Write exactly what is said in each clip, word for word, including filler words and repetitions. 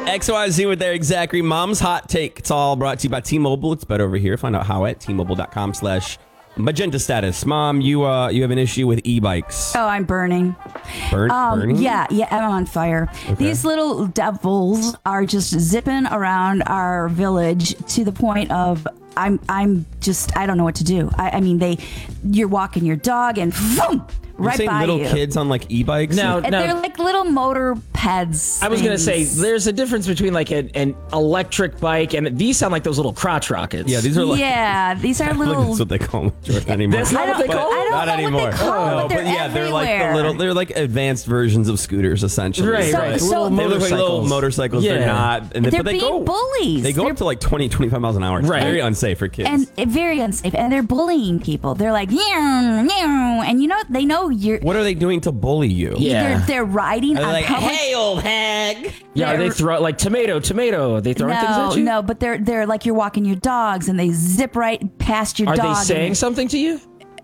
X Y Z with their Zachary. Mom's hot take. It's all brought to you by T-Mobile. It's better over here. Find out how at T-Mobile.com slash magenta status. Mom, you uh, you have an issue with e-bikes. Oh, I'm burning. Burn, Um, burning? yeah, yeah, I'm on fire. Okay. These little devils are just zipping around our village to the point of I'm I'm just I don't know what to do. I, I mean, they you're walking your dog and boom, You're right saying by little you. kids on like e-bikes? No, And no. they're like little motor pads. I was going to say, things. there's a difference between like an, an electric bike and these sound like those little crotch rockets. Yeah, these are like... Yeah, these are I don't think little. that's what they call them, Jordan, anymore. That's not I what they don't- call I don't Not know anymore. what they call them, no, but they're yeah, they're like the everywhere. little, they're like advanced versions of scooters, essentially. Right, So- right. so- Little They look like little motorcycles. motorcycles. Yeah. They're not. And they, They're but they being go, bullies. They go They're- up to like twenty, twenty-five miles an hour. It's Right. very unsafe for kids. And uh, very unsafe, and they're bullying people. They're like, meow, meow, and you know they know you're. what are they doing to bully you? Yeah. They're, they're riding Are they on like, public. hey, old hag. Yeah, They're- they throw like tomato, tomato. Are they throwing things No, at you? no, but they're they're like you're walking your dogs, and they zip right past your Are dog. they saying and something to you?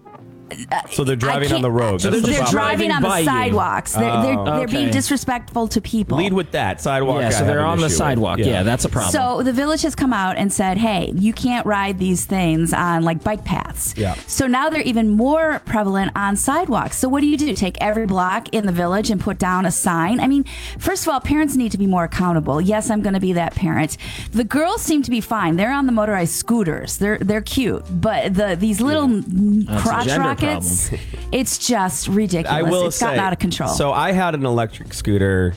So they're driving on the road. So That's they're the They're just problem. driving on by the you. sidewalks. They're they're, Oh. they're being Okay. disrespectful to people. Lead with that sidewalk. Yeah, I so have they're an on the issue with. sidewalk. Yeah. that's a problem. So the village has come out and said, hey, you can't ride these things on like bike paths. Yeah. So now they're even more prevalent on sidewalks. So what do you do? Take every block in the village and put down a sign? I mean, first of all, parents need to be more accountable. Yes, I'm going to be that parent. The girls seem to be fine. They're on the motorized scooters. They're they're cute, but the these little mm, That's a crotch gender rockets, it's just ridiculous. I will it's say, gotten out of control. So I had an electric scooter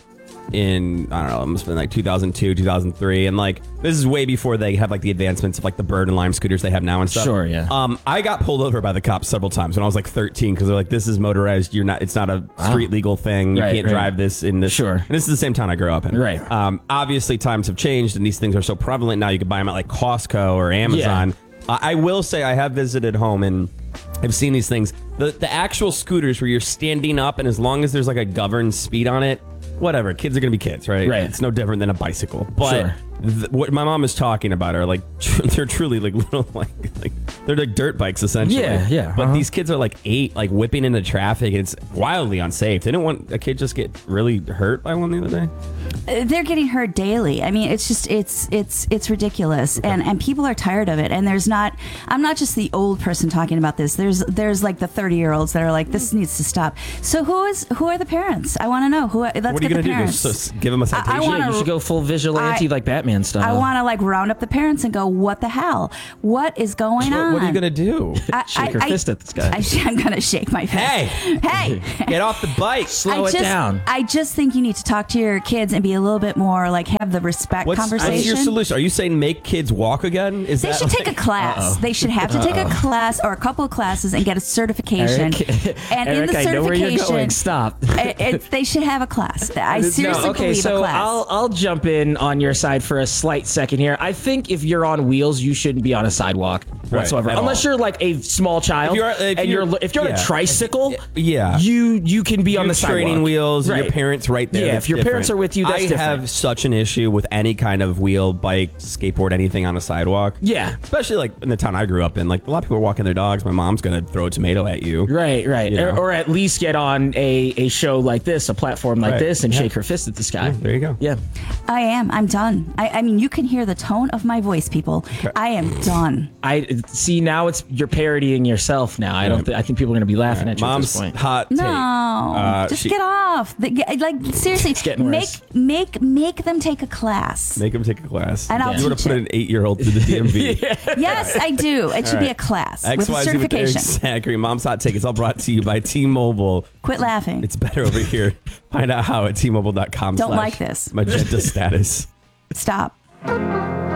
in, I don't know, it must have been like two thousand two, two thousand three. And like, this is way before they have like the advancements of like the Bird and Lime scooters they have now and stuff. Sure, yeah. Um, I got pulled over by the cops several times when I was like thirteen because they're like, this is motorized. You're not, it's not a street legal thing. You Right, can't right. drive this in this. Sure. And this is the same town I grew up in. Right. Um, obviously times have changed and these things are so prevalent now. You can buy them at like Costco or Amazon. Uh, I will say I have visited home and I've seen these things. The the actual scooters where you're standing up and as long as there's like a governed speed on it, whatever, kids are gonna be kids, right? Right. It's no different than a bicycle. But Sure. th- what my mom is talking about are like they're truly like little like like they're like dirt bikes essentially. Yeah, yeah, But uh-huh. these kids are like eight, like whipping into traffic. It's wildly unsafe. They didn't want a kid just get really hurt by one the other day. Uh, they're getting hurt daily. I mean, it's just it's it's it's ridiculous, and and people are tired of it. And there's not. I'm not just the old person talking about this. There's there's like the thirty year olds that are like, this needs to stop. So who is who are the parents? I want to know who. Let's what are you get gonna the do? parents. Just, just give them a citation? I wanna- Yeah, you should go full vigilante I- like Batman style. I want to like round up the parents and go, what the hell? What is going What, on? what are you gonna do? I, Shake her fist at this guy. I, I'm gonna shake my fist. Hey, hey. get off the bike. Slow I it just, down. I just think you need to talk to your kids and be a little bit more like have the respect What's, conversation. what's your solution? Are you saying make kids walk again? Is They that should like, take a class. They should have to take a class or a couple of classes and get a certification. Eric, and Eric, in the I know where you're certification, going. Stop. it, it, they should have a class. I seriously no, okay, believe so a class. I'll I'll jump in on your side for a slight second here. I think if you're on wheels, you shouldn't be on a sidewalk whatsoever, at unless all. you're like a small child. If you're- if and you're, you're- if you're on yeah. a tricycle, Yeah. you you can be on Your the sidewalk. training wheels, and Right. your parents right there. Yeah, that's if your parents different. are with you, that's I different. have such an issue with any kind of wheel, bike, skateboard, anything on a sidewalk. Yeah. Especially like in the town I grew up in. Like a lot of people are walking their dogs. My mom's gonna throw a tomato at you. Right, right. You Or, know? or at least get on a, a show like this, a platform like Right. this, and Yeah. shake her fist at this guy. There you go. Yeah. I am. I'm done. I, I mean, you can hear the tone of my voice, people. I am done. I see now. It's you're parodying yourself now. I don't. Th- I think people are going to be laughing at you Mom's at this point. hot take. No, Uh, just she- get off. The- get- Like seriously, getting make worse. make make them take a class. Make them take a class. And I'll you want teach to put it. an eight-year-old through the D M V. Yes, I do. It should be a class with a X Y Z with Eric certification. Zachary. Mom's hot take. It's all brought to you by T-Mobile. Quit laughing. It's better over here. Find out how at T Mobile dot com. Don't like this. Magenta status. Stop.